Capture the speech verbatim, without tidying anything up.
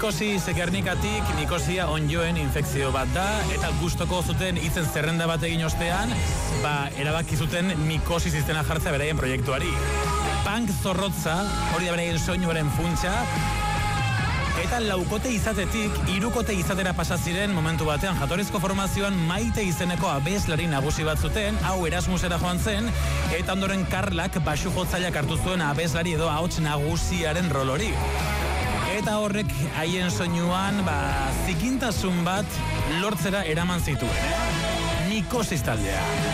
Mikosis Gernikatik, mikosia onjoen infekzio bat da, eta gustoko zuten itzen zerrenda bat egin ostean, ba, erabaki zuten mikosis izena jartzea beraien proiektuari. Punk zorrotza, hori da beraien soinuaren funtsa, eta laukote izatetik, hirukote izatera pasaziren momentu batean jatorrizko formazioan Maite izeneko abeslari nagusi bat zuten, hau Erasmusera joan zen, eta ondoren Karlak basu jotzaileak hartu zuen abeslari edo ahots nagusiaren rol hori. Eta horrek haien soinuan, ba, zikintasun bat lortzera eraman zituen. Mikosis taldea.